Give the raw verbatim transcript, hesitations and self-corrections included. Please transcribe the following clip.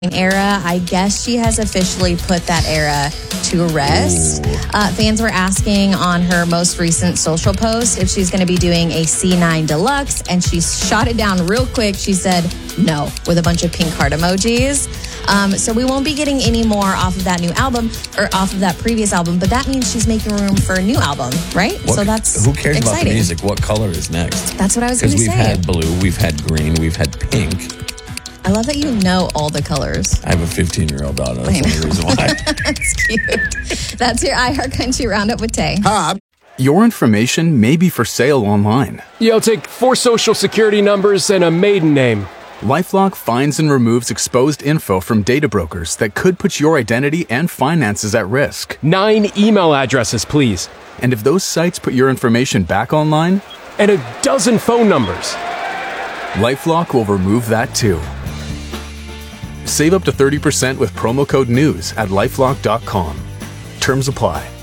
era. I guess she has officially put that era to rest. Uh, fans were asking on her most recent social post if she's going to be doing a C nine Deluxe, and she shot it down real quick. She said no with a bunch of pink heart emojis. Um, so we won't be getting any more off of that new album or off of that previous album, but that means she's making room for a new album, right? What, so that's who cares exciting. about the music? What color is next? That's what I was going to say. Because we've had blue, we've had green, we've had pink. I love that you know all the colors. I have a fifteen-year-old daughter. That's the only reason why. That's cute. That's your iHeartCountry Roundup with Tay. Hi. Your information may be for sale online. Yo, take four social security numbers and a maiden name. LifeLock finds and removes exposed info from data brokers that could put your identity and finances at risk. Nine email addresses, please. And if those sites put your information back online? And a dozen phone numbers. LifeLock will remove that too. Save up to thirty percent with promo code NEWS at lifelock dot com. Terms apply.